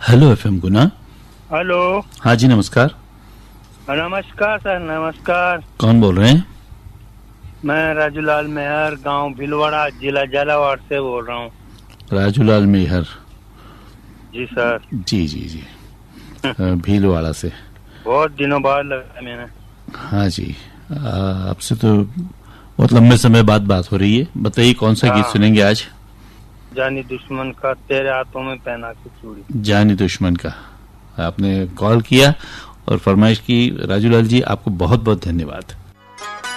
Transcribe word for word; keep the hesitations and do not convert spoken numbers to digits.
Hello FM गुना। Hello. हाँ जी, नमस्कार। नमस्कार सर, नमस्कार। कौन बोल रहे हैं? मैं राजूलाल मेहर, गांव भीलवाड़ा, जिला झालावाड़ से बोल रहा हूँ। राजूलाल मेहर जी सर। जी जी जी भीलवाड़ा से। बहुत दिनों बाद लगा मैंने। हाँ जी, आपसे तो बहुत लंबे समय बाद बात हो रही है। बताइए कौन सा गीत सुनेंगे आज? जानी दुश्मन का तेरे हाथों में पहना के चूड़ी। जानी दुश्मन का आपने कॉल किया और फरमाइश की। राजूलाल जी, आपको बहुत बहुत धन्यवाद।